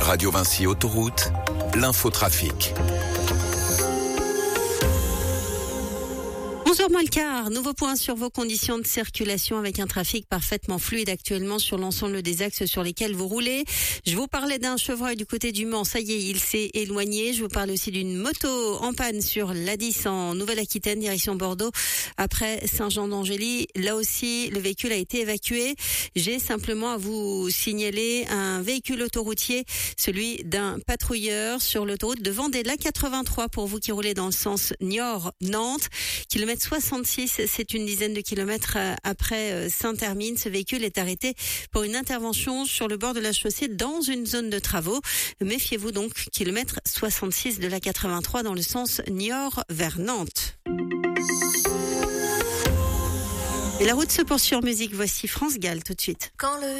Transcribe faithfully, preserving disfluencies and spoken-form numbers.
Radio Vinci Autoroute, l'infotrafic. onze heures moins le quart, nouveau point sur vos conditions de circulation avec un trafic parfaitement fluide actuellement sur l'ensemble des axes sur lesquels vous roulez. Je vous parlais d'un chevreuil du côté du Mans, ça y est, il s'est éloigné. Je vous parle aussi d'une moto en panne sur l'A dix en Nouvelle-Aquitaine, direction Bordeaux, après Saint-Jean-d'Angély. Là aussi, le véhicule a été évacué. J'ai simplement à vous signaler un véhicule autoroutier, celui d'un patrouilleur sur l'autoroute de Vendée, la quatre-vingt-trois pour vous qui roulez dans le sens Niort-Nantes. Kilomètre soixante-six, c'est une dizaine de kilomètres après Saint-Hermine. Ce véhicule est arrêté pour une intervention sur le bord de la chaussée dans une zone de travaux. Méfiez-vous donc, kilomètre soixante-six de la quatre-vingt-trois dans le sens Niort vers Nantes. Et la route se poursuit en musique. Voici France Gall tout de suite. Quand le